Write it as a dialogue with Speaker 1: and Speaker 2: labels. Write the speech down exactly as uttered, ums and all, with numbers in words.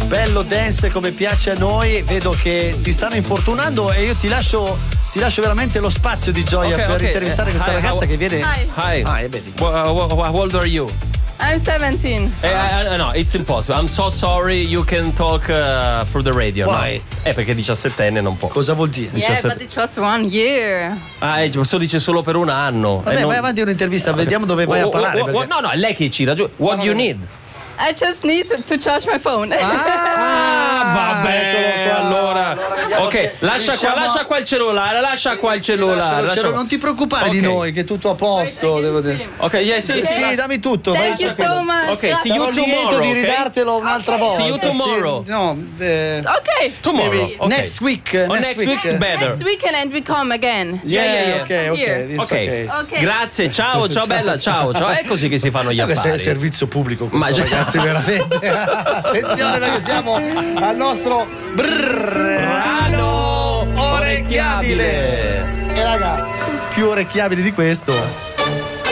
Speaker 1: bello dance come piace a noi. Vedo che ti stanno importunando e io ti lascio ti lascio veramente lo spazio di gioia
Speaker 2: Okay,
Speaker 1: per
Speaker 2: okay.
Speaker 1: intervistare questa
Speaker 2: Hi,
Speaker 1: ragazza
Speaker 2: how-
Speaker 1: che viene.
Speaker 3: Hi.
Speaker 2: Hi.
Speaker 1: Ah, e vedi.
Speaker 2: Wha- wha- wha- How old are you?
Speaker 3: I'm seventeen.
Speaker 2: Eh, eh, no, it's impossible. I'm so sorry. You can talk uh, for the radio.
Speaker 1: Why?
Speaker 2: No. Eh, perché diciassettenne non può.
Speaker 1: Cosa vuol dire?
Speaker 3: Yeah,
Speaker 2: diciassette.
Speaker 3: but it's just one year.
Speaker 2: Ah, eh, questo dice solo per un anno.
Speaker 1: Vabbè,
Speaker 2: Eh, non-
Speaker 1: vai avanti un'intervista, vediamo dove vai
Speaker 2: Oh,
Speaker 1: a parare.
Speaker 2: oh, oh,
Speaker 1: perché-
Speaker 2: no, no, è lei che ci ragiona. What do you need?
Speaker 3: I just need to charge my phone.
Speaker 2: Ah, vabbè,
Speaker 1: eccolo qua.
Speaker 2: allora.
Speaker 1: Allora, vediamo
Speaker 2: ok,
Speaker 1: se
Speaker 2: lascia
Speaker 1: riusciamo
Speaker 2: qua,
Speaker 1: a-
Speaker 2: lascia qua il cellulare, lascia qua il cellulare.
Speaker 1: Lascialo,
Speaker 2: lascia
Speaker 1: cielo,
Speaker 2: qua.
Speaker 1: non ti preoccupare di
Speaker 2: Ok.
Speaker 1: noi, che è tutto a posto, devo dire.
Speaker 2: Ok, yeah, sì,
Speaker 1: Sì,
Speaker 2: sì.
Speaker 1: sì, dammi tutto. vai.
Speaker 3: Thank you so much.
Speaker 2: Ok, see you
Speaker 1: Sarò lieto
Speaker 2: tomorrow,
Speaker 1: di
Speaker 2: ok?
Speaker 1: ridartelo un'altra
Speaker 3: Ok.
Speaker 1: volta.
Speaker 2: See you tomorrow.
Speaker 1: Sì, no, eh,
Speaker 3: Okay.
Speaker 2: Tomorrow.
Speaker 1: maybe
Speaker 2: ok.
Speaker 1: next week.
Speaker 2: Oh,
Speaker 1: next,
Speaker 2: next week's better.
Speaker 3: Next weekend and we come again.
Speaker 1: Yeah,
Speaker 2: Yeah, yeah,
Speaker 1: ok, ok.
Speaker 3: Here.
Speaker 1: it's
Speaker 2: Ok,
Speaker 1: okay.
Speaker 3: Ok.
Speaker 2: grazie, ciao, ciao bella, ciao, ciao. È così che si fanno gli
Speaker 1: Eh, beh, se è
Speaker 2: affari.
Speaker 1: servizio pubblico questo,
Speaker 2: Ma già-
Speaker 1: ragazzi, veramente. Attenzione perché siamo al nostro brano orecchiabile. E raga, più orecchiabile di questo